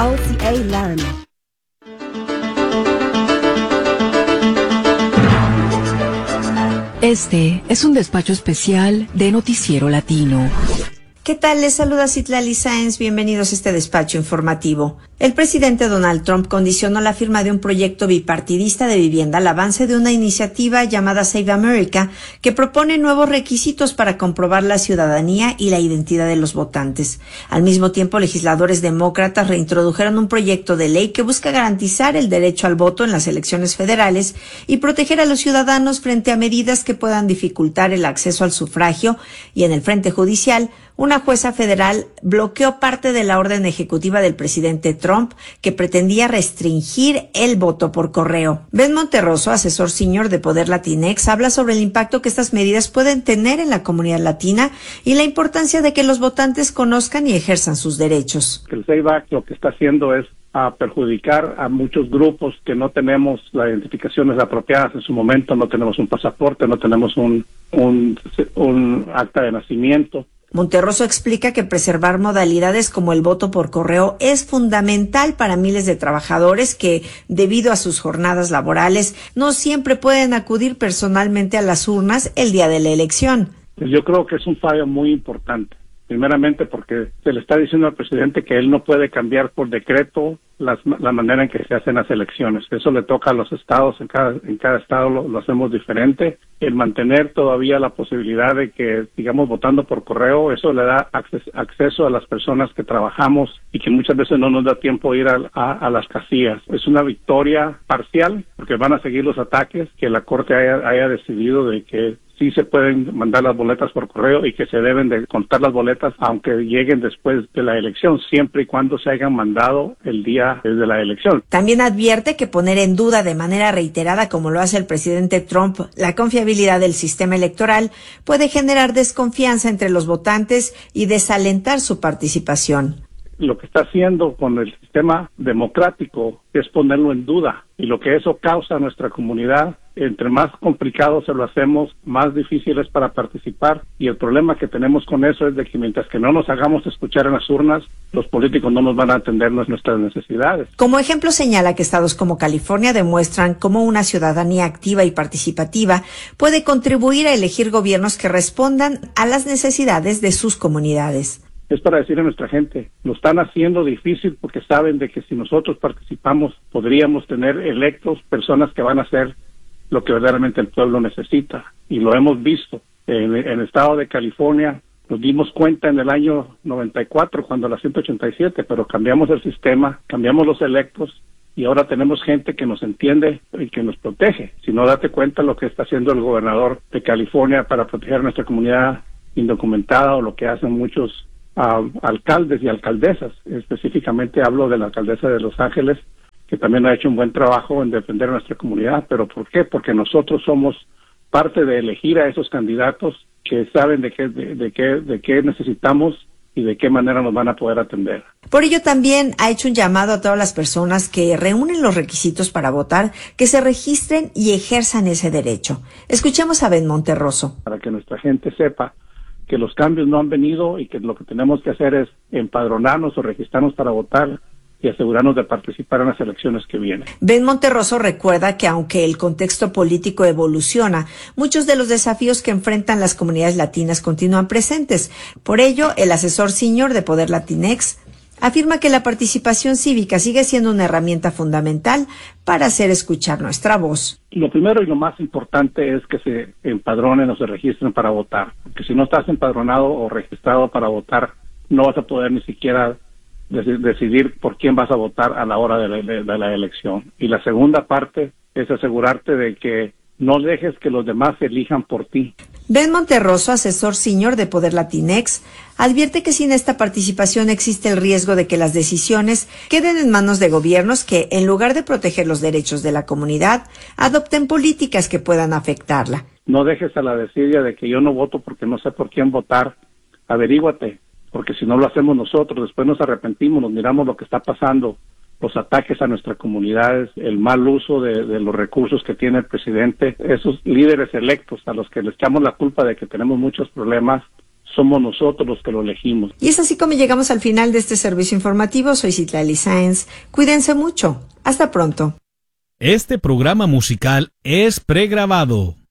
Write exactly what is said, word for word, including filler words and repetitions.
O C A Learn. Este es un despacho especial de Noticiero Latino. ¿Qué tal? Les saluda Citlali Sáenz. Bienvenidos a este despacho informativo. El presidente Donald Trump condicionó la firma de un proyecto bipartidista de vivienda al avance de una iniciativa llamada Save America, que propone nuevos requisitos para comprobar la ciudadanía y la identidad de los votantes. Al mismo tiempo, legisladores demócratas reintrodujeron un proyecto de ley que busca garantizar el derecho al voto en las elecciones federales y proteger a los ciudadanos frente a medidas que puedan dificultar el acceso al sufragio. Y en el frente judicial, una jueza federal bloqueó parte de la orden ejecutiva del presidente Trump que pretendía restringir el voto por correo. Ben Monterroso, asesor senior de Poder Latinex, habla sobre el impacto que estas medidas pueden tener en la comunidad latina y la importancia de que los votantes conozcan y ejerzan sus derechos. El Save Act lo que está haciendo es a perjudicar a muchos grupos que no tenemos las identificaciones apropiadas en su momento, no tenemos un pasaporte, no tenemos un, un, un acta de nacimiento. Monterroso explica que preservar modalidades como el voto por correo es fundamental para miles de trabajadores que, debido a sus jornadas laborales, no siempre pueden acudir personalmente a las urnas el día de la elección. Yo creo que es un fallo muy importante. Primeramente porque se le está diciendo al presidente que él no puede cambiar por decreto las, la manera en que se hacen las elecciones. Eso le toca a los estados, en cada, en cada estado lo, lo hacemos diferente. El mantener todavía la posibilidad de que sigamos votando por correo, eso le da acces, acceso a las personas que trabajamos y que muchas veces no nos da tiempo ir a, a, a las casillas. Es una victoria parcial porque van a seguir los ataques, que la Corte haya, haya decidido de que sí se pueden mandar las boletas por correo y que se deben de contar las boletas aunque lleguen después de la elección, siempre y cuando se hayan mandado el día de la elección. También advierte que poner en duda de manera reiterada, como lo hace el presidente Trump, la confiabilidad del sistema electoral puede generar desconfianza entre los votantes y desalentar su participación. Lo que está haciendo con el sistema democrático es ponerlo en duda, y lo que eso causa a nuestra comunidad, entre más complicado se lo hacemos, más difícil es para participar, y el problema que tenemos con eso es de que mientras que no nos hagamos escuchar en las urnas, los políticos no nos van a atender nuestras necesidades. Como ejemplo señala que estados como California demuestran cómo una ciudadanía activa y participativa puede contribuir a elegir gobiernos que respondan a las necesidades de sus comunidades. Es para decir a nuestra gente, lo están haciendo difícil porque saben de que si nosotros participamos podríamos tener electos personas que van a hacer lo que verdaderamente el pueblo necesita, y lo hemos visto en, en el estado de California. Nos dimos cuenta en el año noventa y cuatro cuando la ciento ochenta y siete, pero cambiamos el sistema, cambiamos los electos y ahora tenemos gente que nos entiende y que nos protege. Si no, date cuenta lo que está haciendo el gobernador de California para proteger a nuestra comunidad indocumentada, o lo que hacen muchos Uh, alcaldes y alcaldesas. Específicamente hablo de la alcaldesa de Los Ángeles, que también ha hecho un buen trabajo en defender a nuestra comunidad. ¿Pero por qué? Porque nosotros somos parte de elegir a esos candidatos que saben de qué, de, de qué, de qué necesitamos y de qué manera nos van a poder atender. Por ello también ha hecho un llamado a todas las personas que reúnen los requisitos para votar, que se registren y ejerzan ese derecho. Escuchemos a Ben Monterroso. Para que nuestra gente sepa que los cambios no han venido y que lo que tenemos que hacer es empadronarnos o registrarnos para votar y asegurarnos de participar en las elecciones que vienen. Ben Monterroso recuerda que aunque el contexto político evoluciona, muchos de los desafíos que enfrentan las comunidades latinas continúan presentes. Por ello, el asesor senior de Poder Latinex afirma que la participación cívica sigue siendo una herramienta fundamental para hacer escuchar nuestra voz. Lo primero y lo más importante es que se empadronen o se registren para votar, porque si no estás empadronado o registrado para votar, no vas a poder ni siquiera de- decidir por quién vas a votar a la hora de la, de, de la elección. Y la segunda parte es asegurarte de que no dejes que los demás elijan por ti. Ben Monterroso, asesor senior de Poder Latinex, advierte que sin esta participación existe el riesgo de que las decisiones queden en manos de gobiernos que, en lugar de proteger los derechos de la comunidad, adopten políticas que puedan afectarla. No dejes a la desidia de que yo no voto porque no sé por quién votar. Averíguate, porque si no lo hacemos nosotros, después nos arrepentimos, nos miramos lo que está pasando, los ataques a nuestras comunidades, el mal uso de, de los recursos que tiene el presidente. Esos líderes electos a los que les echamos la culpa de que tenemos muchos problemas somos nosotros los que lo elegimos. Y es así como llegamos al final de este servicio informativo. Soy Citlali Sáenz. Cuídense mucho. Hasta pronto. Este programa musical es pregrabado.